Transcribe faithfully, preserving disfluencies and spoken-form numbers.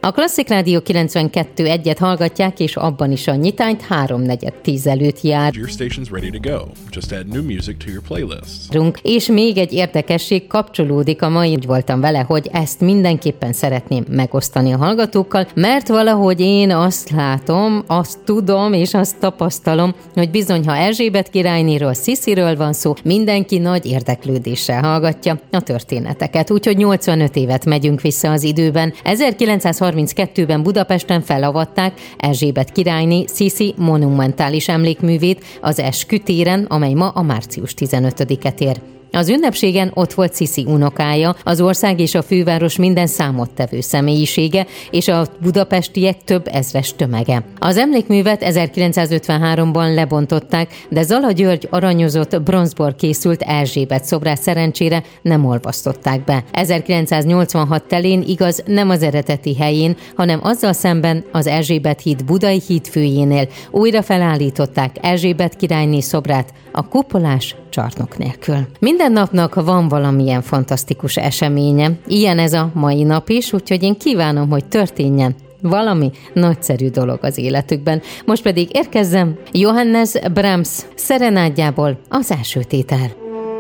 A Klasszik Rádió kilencvenkettő egyet hallgatják, és abban is a nyitányt háromnegyed tíz előtt jár. Your station's ready to go. Just add new music to your playlist. És még egy érdekesség kapcsolódik a mai, úgy voltam vele, hogy ezt mindenképpen szeretném megosztani a hallgatókkal, mert valahogy én azt látom, azt tudom, és azt tapasztalom, hogy bizony, ha Erzsébet királynéről, Szisziről van szó, mindenki nagy érdeklődéssel hallgatja a történeteket. Úgyhogy nyolcvanöt évet megyünk vissza az időben. ezerkilencszázharminckettőben Budapesten felavatták Erzsébet királyné Sziszi monumentális emlékművét az Eskütéren, amely ma a március tizenötödiket ér. Az ünnepségen ott volt Sziszi unokája, az ország és a főváros minden számottevő személyisége, és a budapestiek több ezres tömege. Az emlékművet ezerkilencszázötvenháromban lebontották, de Zala György aranyozott bronzból készült Erzsébet szobrát szerencsére nem olvasztották be. ezerkilencszáznyolcvanhat telén igaz nem az eredeti helyén, hanem azzal szemben az Erzsébet híd budai hídfőjénél újra felállították Erzsébet királyné szobrát a kupolás csarnok nélkül. Minden napnak van valamilyen fantasztikus eseménye. Ilyen ez a mai nap is, úgyhogy én kívánom, hogy történjen valami nagyszerű dolog az életükben. Most pedig érkezzem Johannes Brahms szerenádjából az első tétel.